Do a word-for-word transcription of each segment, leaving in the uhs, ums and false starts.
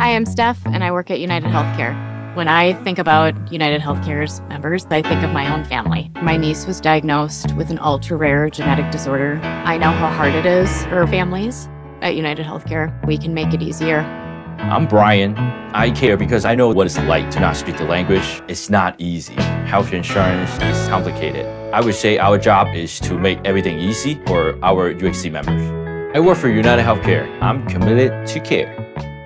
Hi, I'm Steph, and I work at United Healthcare. When I think about United Healthcare's members, I think of my own family. My niece was diagnosed with an ultra-rare genetic disorder. I know how hard it is for families. At United Healthcare, we can make it easier. I'm Brian. I care because I know what it's like to not speak the language. It's not easy. Health insurance is complicated. I would say our job is to make everything easy for our U H C members. I work for United Healthcare. I'm committed to care.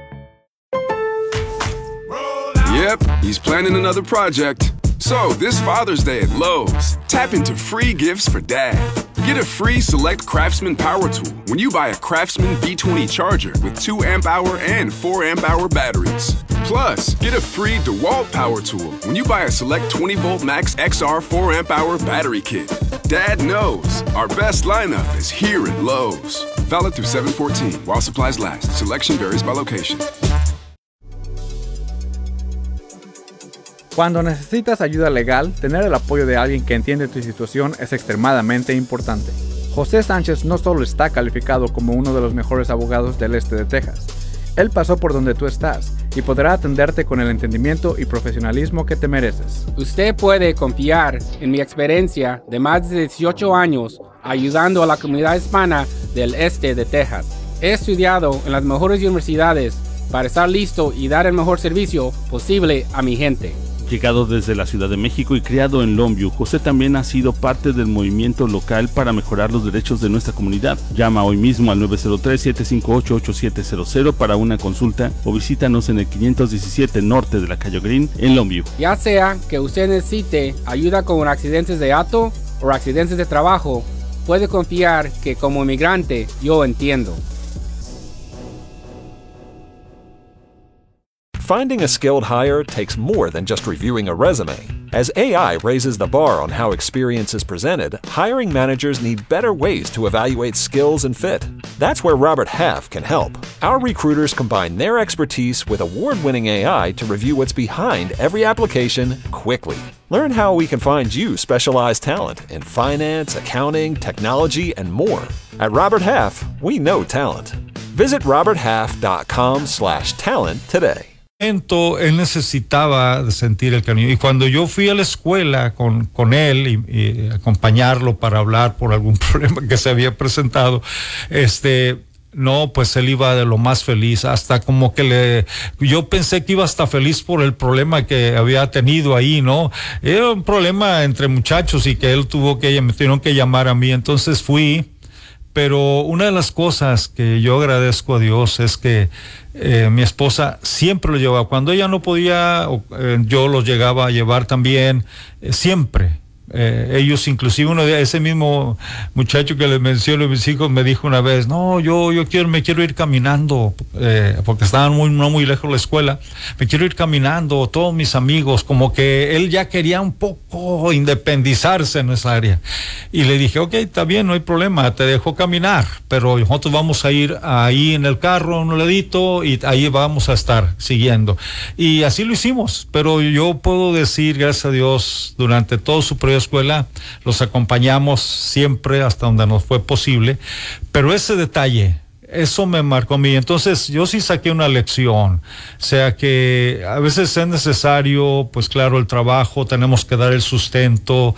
Yep, he's planning another project. So, this Father's Day at Lowe's, tap into free gifts for Dad. Get a free Select Craftsman Power Tool when you buy a Craftsman V twenty charger with two amp hour and four amp hour batteries. Plus, get a free DeWalt Power Tool when you buy a Select twenty volt Max X R four amp hour battery kit. Dad knows our best lineup is here at Lowe's. Valid through seven fourteen while supplies last. Selection varies by location. Cuando necesitas ayuda legal, tener el apoyo de alguien que entiende tu situación es extremadamente importante. José Sánchez no solo está calificado como uno de los mejores abogados del este de Texas, él pasó por donde tú estás y podrá atenderte con el entendimiento y profesionalismo que te mereces. Usted puede confiar en mi experiencia de más de dieciocho años ayudando a la comunidad hispana del este de Texas. He estudiado en las mejores universidades para estar listo y dar el mejor servicio posible a mi gente. Llegado desde la Ciudad de México y criado en Longview, José también ha sido parte del movimiento local para mejorar los derechos de nuestra comunidad. Llama hoy mismo al nueve cero tres, siete cinco ocho, ocho siete cero cero para una consulta o visítanos en el quinientos diecisiete norte de la calle Green en Longview. Ya sea que usted necesite ayuda con accidentes de auto o accidentes de trabajo, puede confiar que como inmigrante yo entiendo. Finding a skilled hire takes more than just reviewing a resume. As A I raises the bar on how experience is presented, hiring managers need better ways to evaluate skills and fit. That's where Robert Half can help. Our recruiters combine their expertise with award-winning A I to review what's behind every application quickly. Learn how we can find you specialized talent in finance, accounting, technology, and more. At Robert Half, we know talent. Visit roberthalf.com slash talent today. Él necesitaba sentir el cariño, y cuando yo fui a la escuela con, con él y, y acompañarlo para hablar por algún problema que se había presentado, este no, pues él iba de lo más feliz, hasta como que le, yo pensé que iba hasta feliz por el problema que había tenido ahí, ¿no? Era un problema entre muchachos y que él tuvo que, me tuvieron que llamar a mí, entonces fui. Pero una de las cosas que yo agradezco a Dios es que eh, mi esposa siempre lo llevaba. Cuando ella no podía, eh, yo los llegaba a llevar también, eh, siempre. Eh, ellos, inclusive uno de ese mismo muchacho que les menciono a mis hijos me dijo una vez, no, yo yo quiero me quiero ir caminando, eh, porque estaban muy no muy lejos de la escuela, me quiero ir caminando, todos mis amigos, como que él ya quería un poco independizarse en esa área, y le dije, ok, está bien, no hay problema, te dejo caminar, pero nosotros vamos a ir ahí en el carro, un ladito, y ahí vamos a estar siguiendo, y así lo hicimos. Pero yo puedo decir, gracias a Dios, durante todo su periodo escuela, los acompañamos siempre hasta donde nos fue posible, pero ese detalle, eso me marcó a mí. Entonces yo sí saqué una lección, o sea que a veces es necesario, pues claro, el trabajo, tenemos que dar el sustento,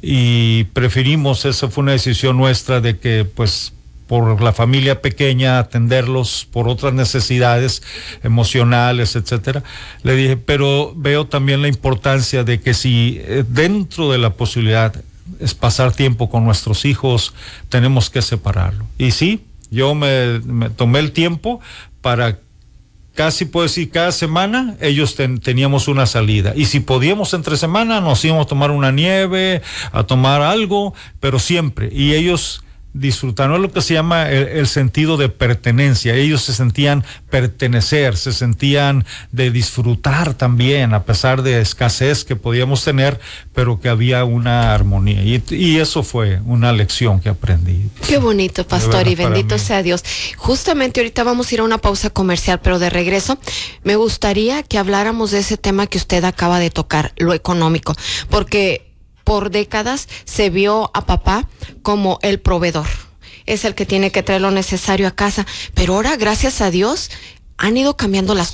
y preferimos, esa fue una decisión nuestra de que pues por la familia pequeña, atenderlos por otras necesidades emocionales, etcétera. Le dije, pero veo también la importancia de que si eh, dentro de la posibilidad es pasar tiempo con nuestros hijos, tenemos que separarlo. Y sí, yo me, me tomé el tiempo para casi, puedo decir, cada semana ellos ten, teníamos una salida. Y si podíamos entre semana, nos íbamos a tomar una nieve, a tomar algo, pero siempre. Y ellos disfrutar, no es lo que se llama el, el sentido de pertenencia. Ellos se sentían pertenecer, se sentían de disfrutar también, a pesar de escasez que podíamos tener, pero que había una armonía. Y, y eso fue una lección que aprendí. Qué bonito, pastor, y bendito sea Dios. Justamente ahorita vamos a ir a una pausa comercial, pero de regreso me gustaría que habláramos de ese tema que usted acaba de tocar, lo económico, porque por décadas se vio a papá como el proveedor. Es el que tiene que traer lo necesario a casa. Pero ahora, gracias a Dios, han ido cambiando las